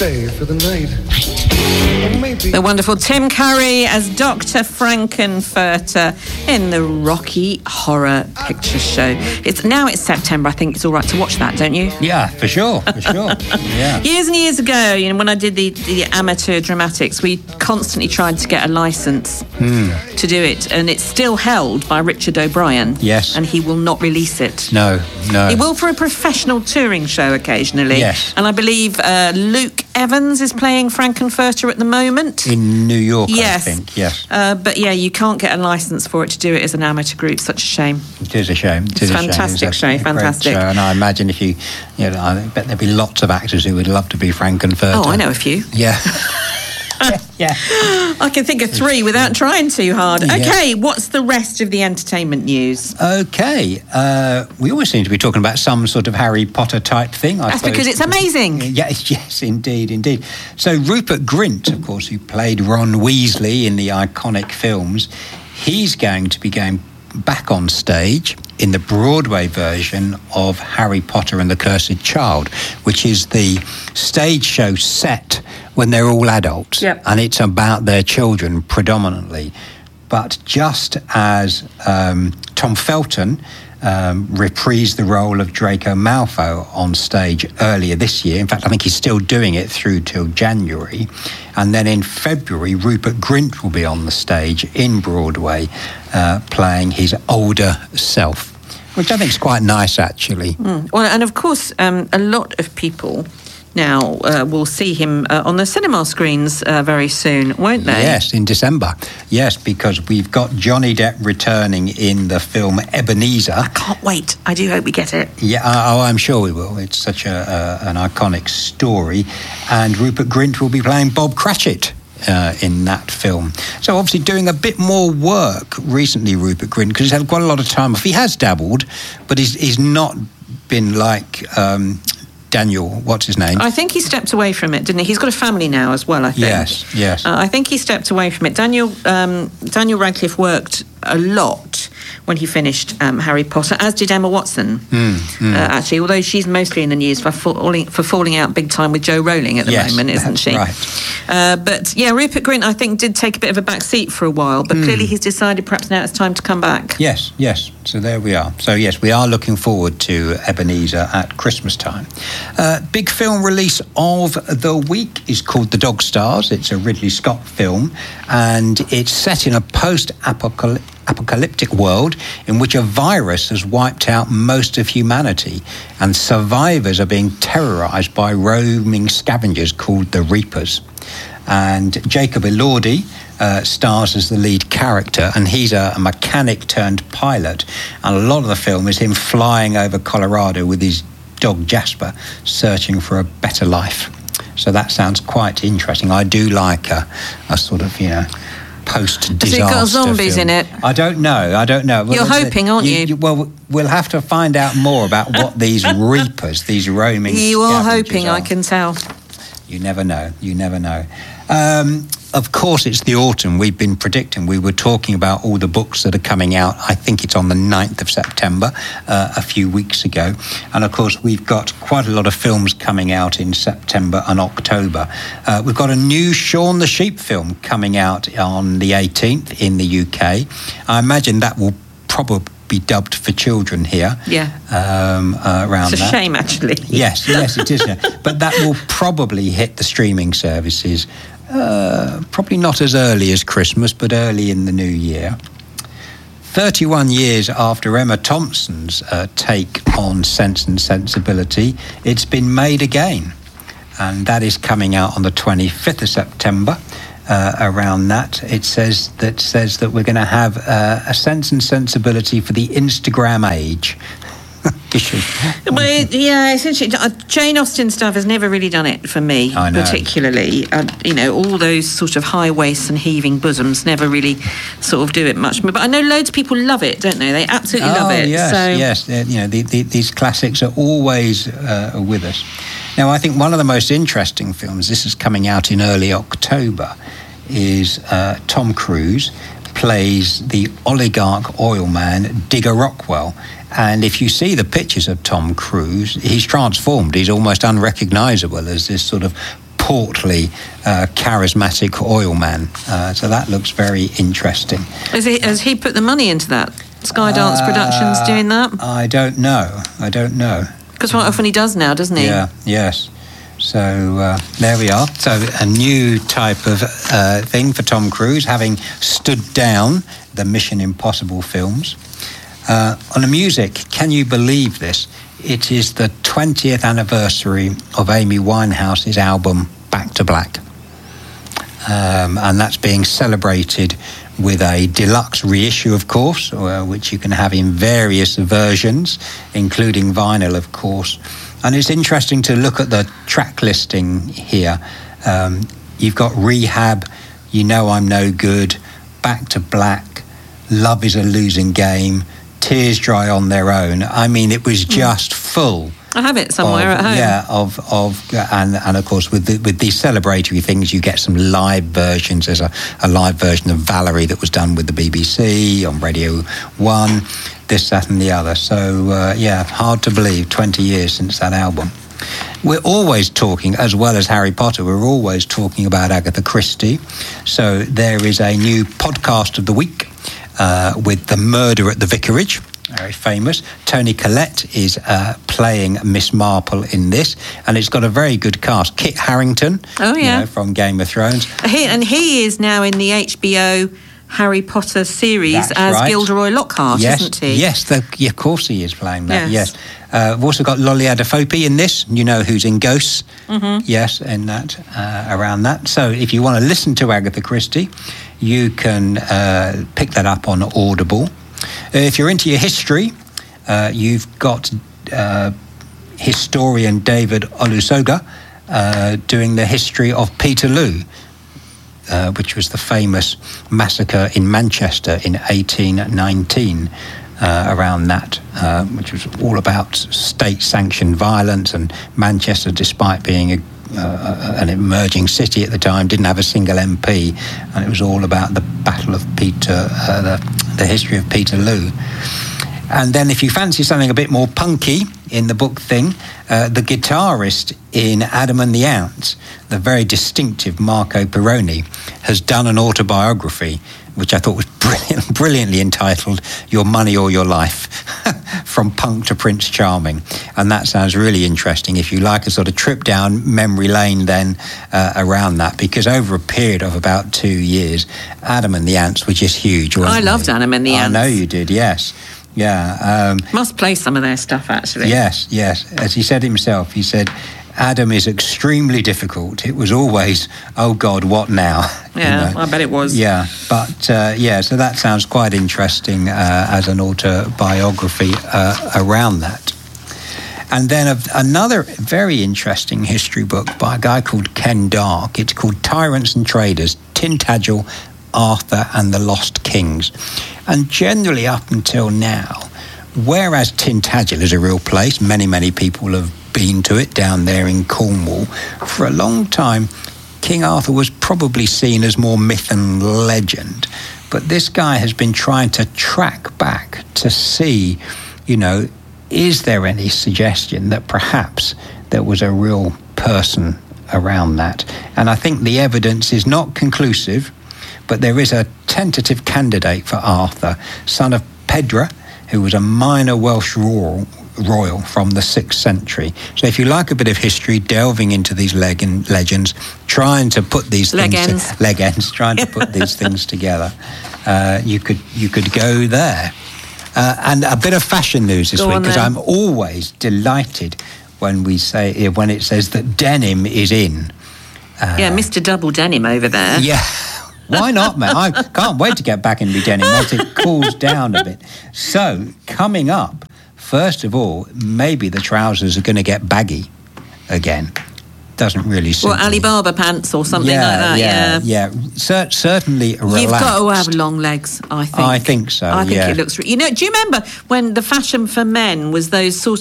stay for the night. Or maybe... The wonderful Tim Curry as Dr. Frankenfurter in the Rocky Horror Picture Show. It's September. I think it's all right to watch that, don't you? Yeah, for sure. Yeah. Years and years ago, when I did the amateur dramatics, we constantly tried to get a licence to do it, and it's still held by Richard O'Brien. Yes. And he will not release it. No. He will for a professional touring show occasionally. Yes. And I believe Luke Evans is playing Frankenfurter at the moment. In New York, yes. I think, yes. But yeah, you can't get a licence for it to do it as an amateur group. Such a shame. It is a shame. It's a fantastic show, fantastic. Show. And I imagine if I bet there'd be lots of actors who would love to be Frankenfurter. Oh, I know a few. Yeah. Yeah. I can think of 3 without trying too hard. Okay, what's the rest of the entertainment news? Okay, we always seem to be talking about some sort of Harry Potter type thing. That's because it's amazing. Yes, indeed. So Rupert Grint, of course, who played Ron Weasley in the iconic films, he's going to be going back on stage in the Broadway version of Harry Potter and the Cursed Child, which is the stage show set when they're all adults. Yep. And it's about their children predominantly. But just as Tom Felton reprised the role of Draco Malfoy on stage earlier this year. In fact, I think he's still doing it through till January. And then in February, Rupert Grint will be on the stage in Broadway playing his older self, which I think is quite nice, actually. Well, and of course, a lot of people now will see him on the cinema screens very soon, won't they? Yes, in December. Yes, because we've got Johnny Depp returning in the film Ebenezer. I can't wait. I do hope we get it. Yeah, I'm sure we will. It's such an iconic story. And Rupert Grint will be playing Bob Cratchit in that film. So obviously doing a bit more work recently, Rupert Grint, because he's had quite a lot of time off. He has dabbled, but he's not been like... Daniel, what's his name? I think he stepped away from it, didn't he? He's got a family now as well, I think. Yes. I think he stepped away from it. Daniel Radcliffe worked a lot when he finished Harry Potter, as did Emma Watson, actually, although she's mostly in the news for falling out big time with Joe Rowling at the moment, isn't she? Right. But yeah, Rupert Grint, I think, did take a bit of a back seat for a while, but clearly he's decided perhaps now it's time to come back. Yes. So there we are. So yes, we are looking forward to Ebenezer at Christmas time. Big film release of the week is called The Dog Stars. It's a Ridley Scott film, and it's set in a post-apocalyptic world in which a virus has wiped out most of humanity, and survivors are being terrorized by roaming scavengers called the Reapers. And Jacob Elordi stars as the lead character, and he's a mechanic turned pilot, and a lot of the film is him flying over Colorado with his dog Jasper, searching for a better life. So that sounds quite interesting. I do like a sort of, post-disaster. Has it got zombies film. In it? I don't know. Well, you're hoping, aren't you? Well, we'll have to find out more about what these Reapers, these roaming You are scavengers hoping, are. I can tell. You never know. Of course, it's the autumn. We've been predicting. We were talking about all the books that are coming out. I think it's on the 9th of September, a few weeks ago. And, of course, we've got quite a lot of films coming out in September and October. We've got a new Shaun the Sheep film coming out on the 18th in the UK. I imagine that will probably be dubbed for children here. Yeah. Around it's a that. shame, actually. Yes, it is. But that will probably hit the streaming services. Probably not as early as Christmas, but early in the new year. 31 years after Emma Thompson's take on Sense and Sensibility, it's been made again. And that is coming out on the 25th of September. Around that, it says that we're going to have a Sense and Sensibility for the Instagram age. Well, yeah, essentially, Jane Austen stuff has never really done it for me, particularly. All those sort of high waists and heaving bosoms never really sort of do it much. But I know loads of people love it, don't they? They absolutely love it. Yes. These classics are always with us. Now, I think one of the most interesting films, this is coming out in early October, is Tom Cruise plays the oligarch oil man Digger Rockwell. And if you see the pictures of Tom Cruise, he's transformed. He's almost unrecognisable as this sort of portly, charismatic oil man. So that looks very interesting. Has he put the money into that? Skydance Productions doing that? I don't know. Because quite often he does now, doesn't he? Yeah, yes. So there we are. So a new type of thing for Tom Cruise, having stood down the Mission Impossible films. On the music, can you believe this? It is the 20th anniversary of Amy Winehouse's album Back to Black. And that's being celebrated with a deluxe reissue, of course, which you can have in various versions, including vinyl, of course. And it's interesting to look at the track listing here. You've got Rehab, You Know I'm No Good, Back to Black, Love is a Losing Game, Tears Dry on Their Own. I mean, it was just full. I have it somewhere at home. Yeah, and of course with these celebratory things, you get some live versions. There's a live version of Valerie that was done with the BBC on Radio 1, this, that and the other. So, hard to believe, 20 years since that album. We're always talking, as well as Harry Potter, we're always talking about Agatha Christie. So there is a new podcast of the week with The Murder at the Vicarage. Very famous. Toni Collette is playing Miss Marple in this, and it's got a very good cast. Kit Harington, from Game of Thrones. He is now in the HBO Harry Potter series. That's as right. Gilderoy Lockhart, isn't he? Yes, of course he is playing that, yes. We've also got Lolly Adefope in this, you know who's in Ghosts. Mm-hmm. Yes, in that, around that. So if you want to listen to Agatha Christie, you can pick that up on Audible. If you're into your history, you've got historian David Olusoga doing the history of Peterloo, which was the famous massacre in Manchester in 1819, around that, which was all about state-sanctioned violence, and Manchester, despite being an emerging city at the time, didn't have a single MP, and it was all about the Battle of the history of Peterloo. And then if you fancy something a bit more punky in the book thing, the guitarist in Adam and the Ants, the very distinctive Marco Pirroni, has done an autobiography, which I thought was brilliantly entitled Your Money or Your Life, From Punk to Prince Charming. And that sounds really interesting if you like a sort of trip down memory lane then around that, because over a period of about 2 years, Adam and the Ants were just huge, wasn't I loved they? Adam and the Ants. I know you did, yes. Yeah. Must play some of their stuff, actually. Yes. As he said himself, he said, Adam is extremely difficult. It was always, oh God, what now? Yeah, I bet it was. Yeah, but so that sounds quite interesting as an autobiography around that. And then another very interesting history book by a guy called Ken Dark. It's called Tyrants and Traders, Tintagel, Arthur and the Lost Kings. And generally up until now, whereas Tintagel is a real place, many people have been to it down there in Cornwall, for a long time King Arthur was probably seen as more myth and legend. But this guy has been trying to track back to see, is there any suggestion that perhaps there was a real person around that? And I think the evidence is not conclusive, but there is a tentative candidate for Arthur, son of Pedra, who was a minor Welsh royal from the 6th century. So if you like a bit of history, delving into these legends, trying to put these trying to put these things together, you could go there. And a bit of fashion news this week, because I'm always delighted when it says that denim is in. Mr. Double Denim over there. Yeah. Why not, man? I can't wait to get back into denim once it cools down a bit. So, coming up, first of all, maybe the trousers are going to get baggy again. Doesn't really suit me. Alibaba pants or something like that, Yeah. Certainly relaxed. You've got to have long legs, I think. I think so, I think it looks... do you remember when the fashion for men was those sort